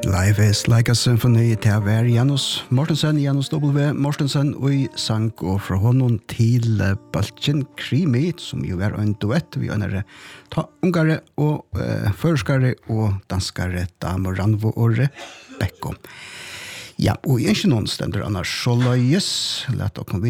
Life is like a symphony til hver Janus Mortensen, Janus W. Mortensen, og i sang og fra honom til Balchen Krimi, som jo en duett, vi er ta ungare og førskare og danskare damer Ranvo og Rebecca. Ja, og ikke noen stender annars så løyes, lett å komme